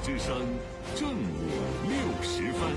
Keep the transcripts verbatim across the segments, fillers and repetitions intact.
之声正午六十分。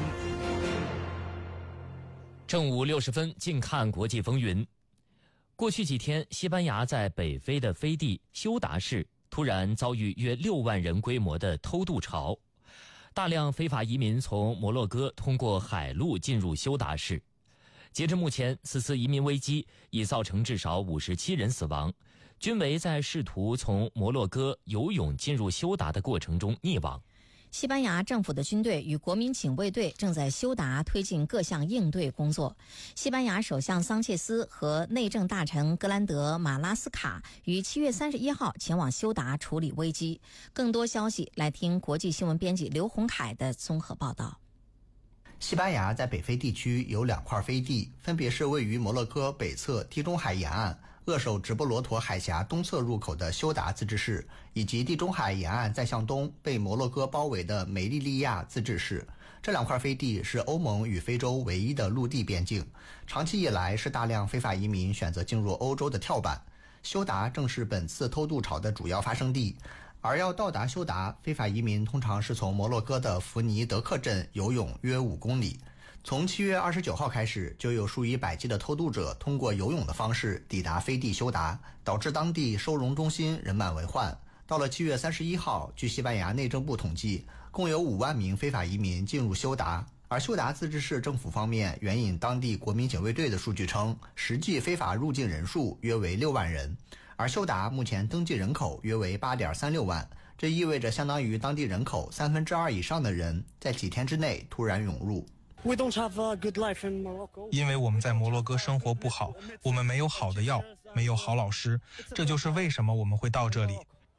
正午六十分，静看国际风云。过去几天，西班牙在北非的飞地休达市突然遭遇约六万人规模的偷渡潮，大量非法移民从摩洛哥通过海路进入休达市。截至目前，此次移民危机已造成至少五十七人死亡，均为在试图从摩洛哥游泳进入休达的过程中溺亡。 西班牙政府的军队与国民警卫队正在休达推进各项应对工作。西班牙首相桑切斯和内政大臣格兰德马拉斯卡于七月三十一号前往休达处理危机。更多消息来听国际新闻编辑刘洪凯的综合报道。 西班牙在北非地区有两块飞地，分别是位于摩洛哥北侧地中海沿岸扼守直布罗陀海峡东侧入口的休达自治市，以及地中海沿岸再向东被摩洛哥包围的梅利利亚自治市。这两块飞地是欧盟与非洲唯一的陆地边境，长期以来是大量非法移民选择进入欧洲的跳板。休达正是本次偷渡潮的主要发生地，而要到达休达，非法移民通常是从摩洛哥的福尼德克镇游泳约五公里。从七月二十九号开始，就有数以百计的偷渡者通过游泳的方式抵达飞地休达，导致当地收容中心人满为患。到了七月三十一号，据西班牙内政部统计，共有五万名非法移民进入休达。而休达自治市政府方面援引当地国民警卫队的数据称，实际非法入境人数约为六万人。而休达目前登记人口约为 八点三六万，这意味着相当于当地人口三分之二以上的人在几天之内突然涌入。 因为我们在摩洛哥生活不好，我们没有好的药，没有好老师，这就是为什么我们会到这里。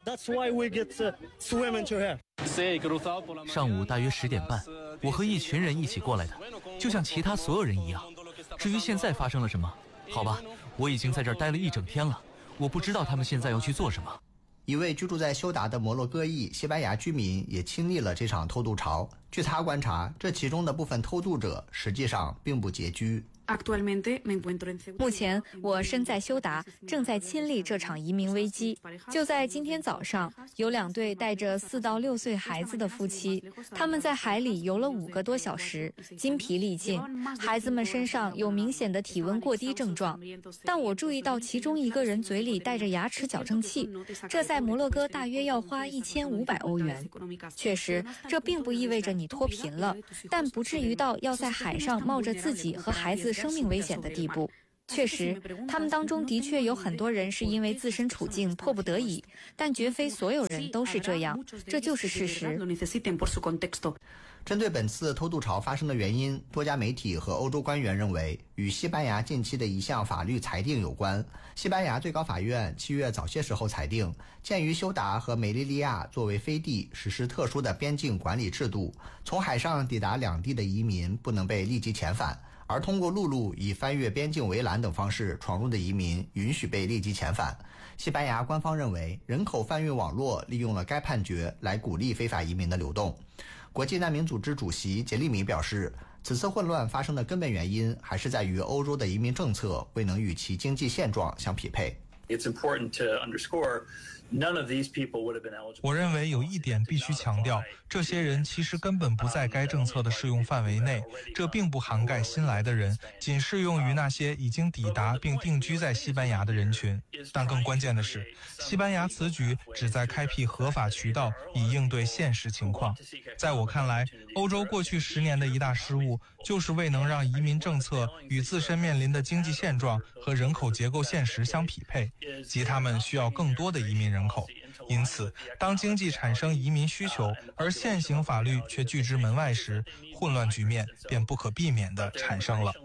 上午大约十点半，我和一群人一起过来的，就像其他所有人一样。至于现在发生了什么，好吧，我已经在这儿待了一整天了，我不知道他们现在要去做什么。 一位居住在休达的摩洛哥裔西班牙居民也亲历了这场偷渡潮。据他观察，这其中的部分偷渡者实际上并不拮据。 目前我身在休达，正在亲历这场移民危机。就在今天早上，有两对带着四到六岁孩子的夫妻，他们在海里游了五个多小时，筋疲力尽。孩子们身上有明显的体温过低症状，但我注意到其中一个人嘴里带着牙齿矫正器，这在摩洛哥大约要花一千五百欧元。确实，这并不意味着你脱贫了，但不至于到要在海上冒着自己和孩子生命危险的地步。确实，他们当中的确有很多人是因为自身处境迫不得已，但绝非所有人都是这样，这就是事实。 针对本次偷渡潮发生的原因，多家媒体和欧洲官员认为与西班牙近期的一项法律裁定有关。西班牙最高法院七月早些时候裁定，鉴于休达和梅利利亚作为飞地实施特殊的边境管理制度，从海上抵达两地的移民不能被立即遣返，而通过陆路以翻越边境围栏等方式闯入的移民允许被立即遣返。西班牙官方认为，人口贩运网络利用了该判决来鼓励非法移民的流动。国际难民组织主席杰利米表示，此次混乱发生的根本原因还是在于欧洲的移民政策未能与其经济现状相匹配。 It's important to underscore none of these people would have been eligible. 我认为有一点必须强调，这些人其实根本不在该政策的适用范围内，这并不涵盖新来的人，仅适用于那些已经抵达并定居在西班牙的人群。但更关键的是，西班牙此举旨在开辟合法渠道以应对现实情况。在我看来，欧洲过去十年的一大失误，就是未能让移民政策与自身面临的经济现状和人口结构现实相匹配，即他们需要更多的移民人口。因此，当经济产生移民需求，而现行法律却拒之门外时，混乱局面便不可避免地产生了。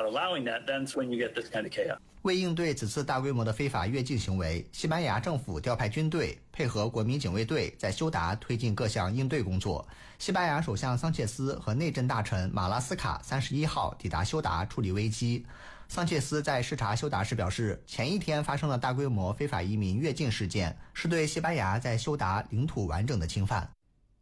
为应对此次大规模的非法越境行为，西班牙政府调派军队配合国民警卫队在休达推进各项应对工作。西班牙首相桑切斯和内政大臣马拉斯卡三十一号抵达休达处理危机。桑切斯在视察休达时表示，前一天发生了大规模非法移民越境事件，是对西班牙在休达领土完整的侵犯。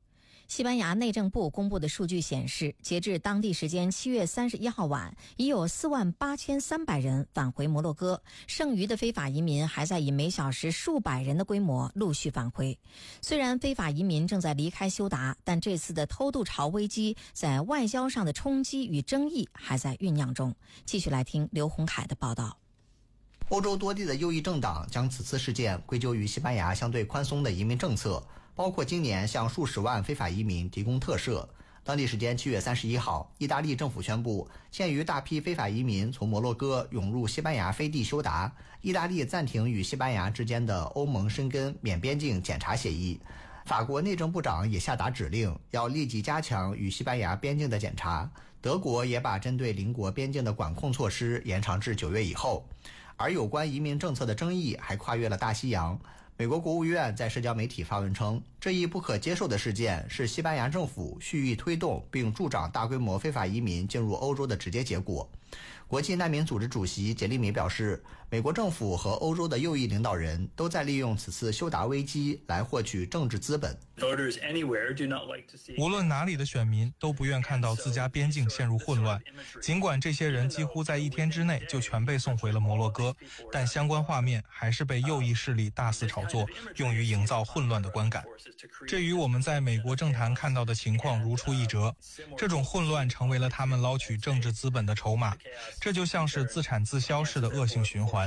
西班牙内政部公布的数据显示，截至当地时间七月三十一号晚，已有四万八千三百人返回摩洛哥，剩余的非法移民还在以每小时数百人的规模陆续返回。虽然非法移民正在离开休达，但这次的偷渡潮危机在外交上的冲击与争议还在酝酿中。继续来听刘洪凯的报道。 欧洲多地的右翼政党将此次事件归咎于西班牙相对宽松的移民政策，包括今年向数十万非法移民提供特赦。当地时间七月三十一号，意大利政府宣布，鉴于大批非法移民从摩洛哥涌入西班牙飞地休达，意大利暂停与西班牙之间的欧盟申根免边境检查协议。法国内政部长也下达指令，要立即加强与西班牙边境的检查。德国也把针对邻国边境的管控措施延长至九月以后。而有关移民政策的争议还跨越了大西洋。美国国务院在社交媒体发文称，这一不可接受的事件是西班牙政府蓄意推动并助长大规模非法移民进入欧洲的直接结果。国际难民组织主席杰利米表示，美国政府和欧洲的右翼领导人都在利用此次休达危机来获取政治资本。 无论哪里的选民都不愿看到自家边境陷入混乱，尽管这些人几乎在一天之内就全被送回了摩洛哥，但相关画面还是被右翼势力大肆炒作，用于营造混乱的观感。这与我们在美国政坛看到的情况如出一辙，这种混乱成为了他们捞取政治资本的筹码，这就像是自产自销式的恶性循环。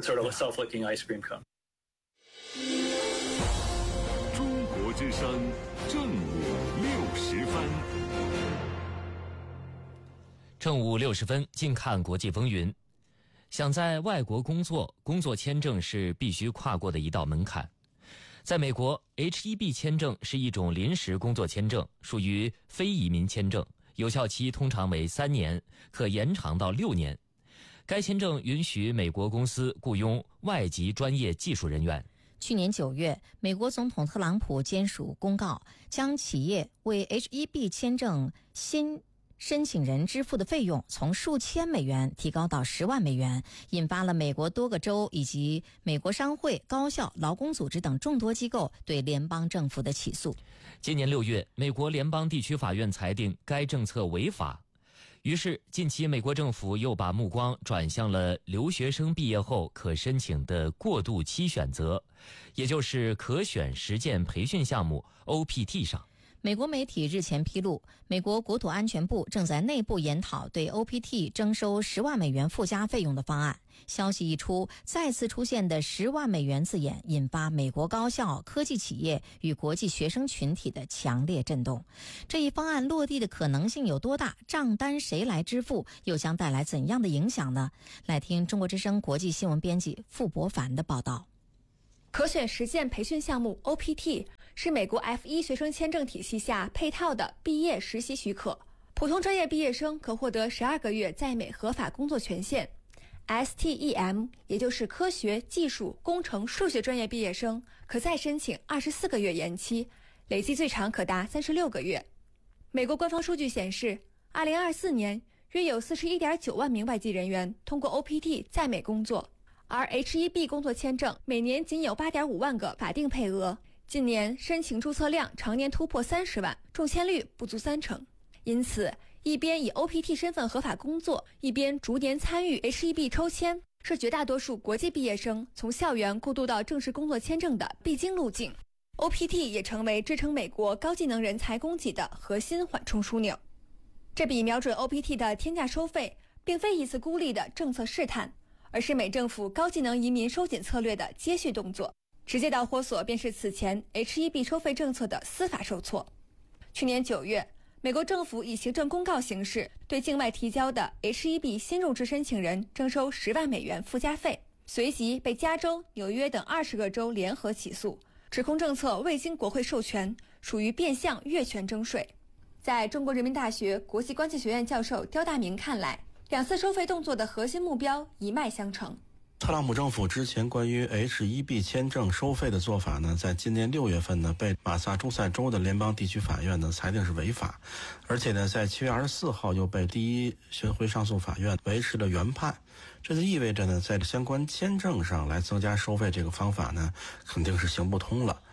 中国之声正午六时分。 正午六十分，近看国际风云。想在外国工作，工作签证是必须跨过的一道门槛。在美国 H 一 B 签证是一种临时工作签证，属于非移民签证，有效期通常为三年，可延长到六年。该签证允许美国公司雇佣外籍专业技术人员。 去年九月，美国总统特朗普签署公告，将企业为 H 一 B 签证新申请人支付的费用从数千美元提高到十万美元，引发了美国多个州以及美国商会、高校、劳工组织等众多机构对联邦政府的起诉。 今年六月，美国联邦地区法院裁定该政策违法。于是，近期美国政府又把目光转向了留学生毕业后可申请的过渡期选择，也就是可选实践培训项目 O P T 上。 美国媒体日前披露，美国国土安全部正在内部研讨对 O P T 征收十万美元附加费用的方案。消息一出，再次出现的十万美元字眼引发美国高校、科技企业与国际学生群体的强烈震动。这一方案落地的可能性有多大？账单谁来支付？又将带来怎样的影响呢？来听中国之声国际新闻编辑傅博凡的报道。 可选实践培训项目 O P T 是美国 F 一 学生签证体系下配套的毕业实习许可，普通专业毕业生可获得十二个月在美合法工作权限。S T E M 也就是科学、技术、工程、数学专业毕业生可再申请二十四个月延期，累计最长可达三十六个月。美国官方数据显示，二零二四年约有四十一点九万名外籍人员通过 O P T 在美工作，而 H 一 B 工作签证每年仅有八点五万个法定配额，近年申请注册量常年突破三十万，中签率不足三成。因此，一边以 O P T 身份合法工作，一边逐年参与 H 一 B 抽签，是绝大多数国际毕业生从校园过渡到正式工作签证的必经路径。O P T 也成为支撑美国高技能人才供给的核心缓冲枢纽。这笔瞄准 O P T 的天价收费，并非一次孤立的政策试探，而是美政府高技能移民收紧策略的接续动作。直接导火索便是此前 H 一 B 收费政策的司法受挫。去年九月，美国政府以行政公告形式对境外提交的 H 一 B 新入职申请人征收十万美元附加费，随即被加州、纽约等二十个州联合起诉，指控政策未经国会授权，属于变相越权征税。在中国人民大学国际关系学院教授刁大明看来，两次收费动作的核心目标一脉相承。 特朗普政府之前关于 H 一 B 签证收费的做法呢，在今年六月份呢，被马萨诸塞州的联邦地区法院呢裁定是违法，而且呢，在七月二十四号又被第一巡回上诉法院维持了原判。这就意味着呢，在相关签证上来增加收费这个方法呢，肯定是行不通了。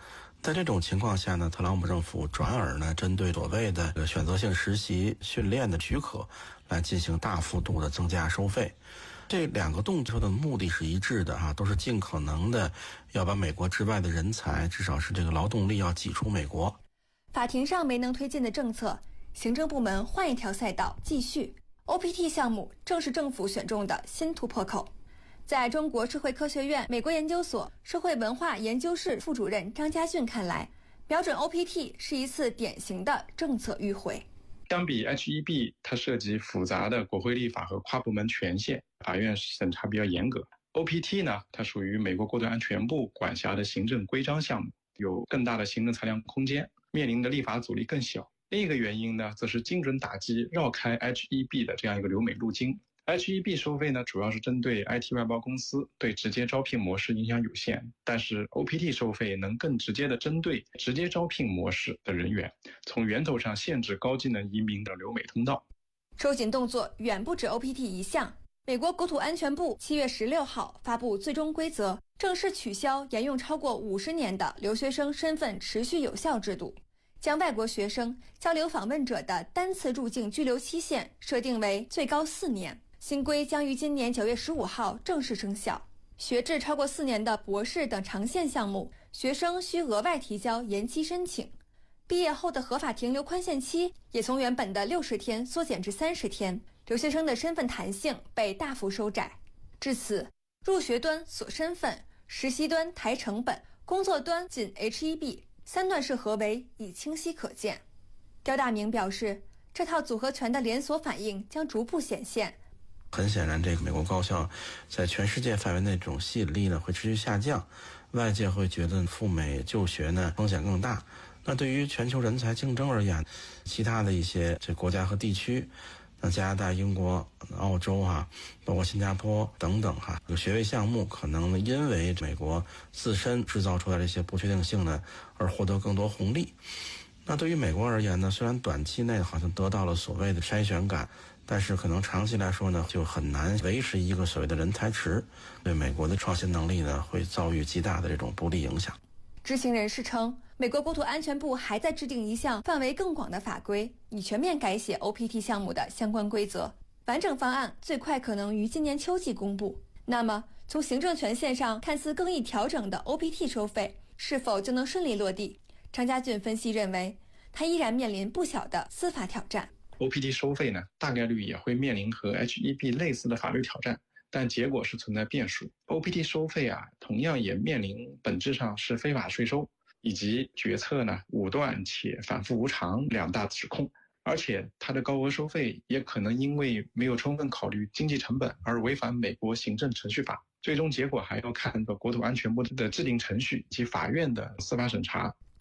在这种情况下呢，特朗普政府转而呢针对所谓的选择性实习训练的许可来进行大幅度的增加收费。这两个动作的目的是一致的哈，都是尽可能的要把美国之外的人才，至少是这个劳动力要挤出美国。 法庭上没能推进的政策，行政部门换一条赛道继续。O P T 项目正是政府选中的新突破口。在中国社会科学院美国研究所社会文化研究室副主任张家俊看来，瞄准 O P T 是一次典型的政策迂回。 相比 H 一 B， 它涉及复杂的国会立法和跨部门权限，法院审查比较严格。O P T 呢，它属于美国国土安全部管辖的行政规章项目，有更大的行政裁量空间，面临的立法阻力更小。另一个原因呢，则是精准打击绕开 H 一 B 的这样一个留美路径。H 一 B 收费呢，主要是针对 I T 外包公司，对直接招聘模式影响有限。但是 O P T 收费能更直接的针对直接招聘模式的人员，从源头上限制高技能移民的留美通道。 收紧动作远不止 O P T 一项。美国国土安全部七月十六号发布最终规则，正式取消沿用超过五十年的留学生身份持续有效制度，将外国学生交流访问者的单次入境居留期限设定为最高四年。新规将于今年九月十五号正式生效。学制超过四年的博士等长线项目，学生需额外提交延期申请。毕业后的合法停留宽限期也从原本的六十天缩减至三十天，留学生的身份弹性被大幅收窄。至此，入学端锁身份，实习端抬成本，工作端仅 H 一 B， 三段式合围已清晰可见。刁大明表示，这套组合拳的连锁反应将逐步显现。 很显然，这个美国高校在全世界范围内这种吸引力呢会持续下降，外界会觉得赴美就学呢风险更大。那对于全球人才竞争而言，其他的一些这国家和地区，那加拿大、英国、澳洲哈、啊，包括新加坡等等哈，有学位项目可能因为美国自身制造出来这些不确定性呢，而获得更多红利。那对于美国而言呢，虽然短期内好像得到了所谓的筛选感，但是可能长期来说呢，就很难维持一个所谓的人才池，对美国的创新能力呢，会遭遇极大的这种不利影响。 知情人士称，美国国土安全部还在制定一项范围更广的法规，以全面改写 O P T 项目的相关规则。完整方案最快可能于今年秋季公布。那么，从行政权限上看似更易调整的 O P T 收费，是否就能顺利落地？张家俊分析认为，它依然面临不小的司法挑战。 O P T 收费呢，大概率也会面临和 H 一 B 类似的法律挑战，但结果是存在变数。O P T 收费啊，同样也面临本质上是非法税收，以及决策呢武断且反复无常两大指控。而且它的高额收费也可能因为没有充分考虑经济成本而违反美国行政程序法。最终结果还要看国土安全部的制定程序及法院的司法审查。